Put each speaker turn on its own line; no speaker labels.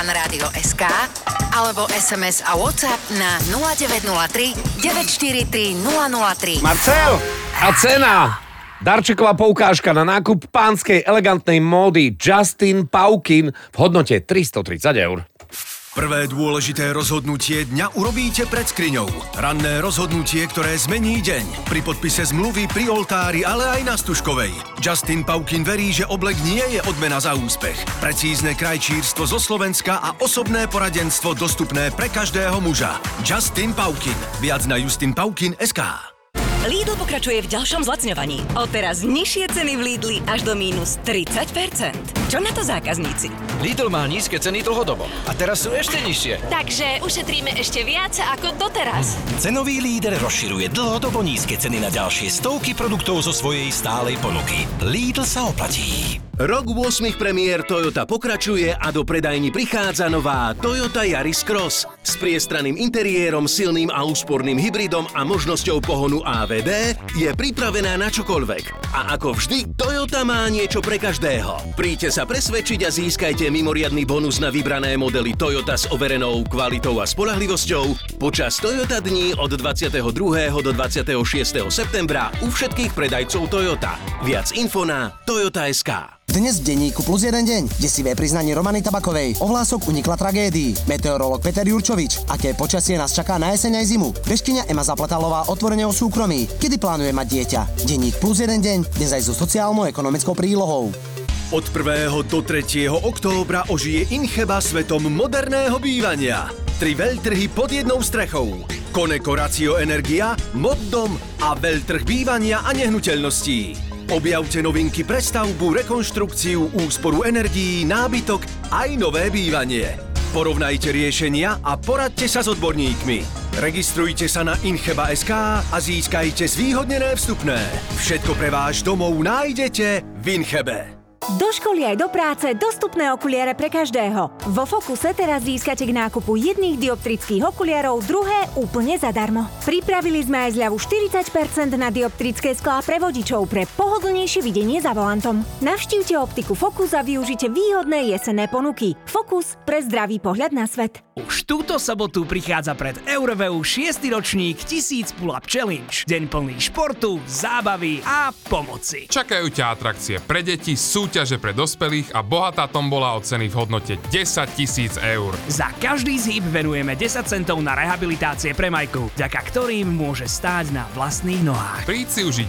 Radio.sk alebo SMS a WhatsApp na 0903 943 003.
Marcel! A cena! Darčeková poukážka na nákup pánskej elegantnej módy Justin Paukin v hodnote 330 eur.
Prvé dôležité rozhodnutie dňa urobíte pred skriňou. Ranné rozhodnutie, ktoré zmení deň. Pri podpise zmluvy, pri oltári, ale aj na Stužkovej. Justin Paukin verí, že oblek nie je odmena za úspech. Precízne krajčírstvo zo Slovenska a osobné poradenstvo dostupné pre každého muža. Justin Paukin. Viac na justinpaukin.sk.
Lidl pokračuje v ďalšom zlacňovaní. Odteraz nižšie ceny v Lidli až do mínus 30%. Čo na to zákazníci?
Lidl má nízke ceny dlhodobo a teraz sú ešte nižšie.
Takže ušetríme ešte viac ako doteraz.
Cenový líder rozširuje dlhodobo nízke ceny na ďalšie stovky produktov zo svojej stálej ponuky. Lidl sa oplatí.
Rok 8 premiér Toyota pokračuje a do predajní prichádza nová Toyota Yaris Cross s priestranným interiérom, silným a úsporným hybridom a možnosťou pohonu AVD je pripravená na čokoľvek. A ako vždy, Toyota má niečo pre každého. Príďte sa presvedčiť a získajte mimoriadny bonus na vybrané modely Toyota s overenou kvalitou a spoľahlivosťou počas Toyota dní od 22. do 26. septembra u všetkých predajcov Toyota. Viac info na toyota.sk.
Dnes v denníku Plus jeden deň. Desivé priznanie Romany Tabakovej. Ohlások unikla tragédii. Meteorológ Peter Jurčovič. Aké počasie nás čaká na jeseň aj zimu. Veškyňa Ema Zaplatalová otvorene o súkromí. Kedy plánuje mať dieťa? Denník Plus jeden deň. Dnes aj so sociálno-ekonomickou prílohou.
Od 1. do 3. októbra ožije Incheba svetom moderného bývania. 3 veľtrhy pod jednou strechou. Koneko Ratio Energia, Moddom a veľtrh bývania a nehnuteľností. Objavte novinky pre stavbu, rekonštrukciu, úsporu energií, nábytok aj nové bývanie. Porovnajte riešenia a poradte sa s odborníkmi. Registrujte sa na incheba.sk a získajte zvýhodnené vstupné. Všetko pre váš domov nájdete v Inchebe.
Do školy aj do práce dostupné okuliare pre každého. Vo Fokuse teraz získate k nákupu jedných dioptrických okuliarov druhé úplne zadarmo. Pripravili sme aj zľavu 40% na dioptrické sklá pre vodičov pre pohodlnejšie videnie za volantom. Navštívte optiku Focus a využite výhodné jesenné ponuky. Focus pre zdravý pohľad na svet.
Už túto sobotu prichádza pred Euroveu 6. ročník 1000 Pull-Up Challenge. Deň plný športu, zábavy a pomoci.
Čakajú ťa atrakcie pre deti, súťaže pre dospelých a bohatá tombola o ceny v hodnote 10 000 eur.
Za každý zhyb venujeme 10 centov na rehabilitácie pre Majku, vďaka ktorým môže stáť na vlastných nohách.
Príď si užiť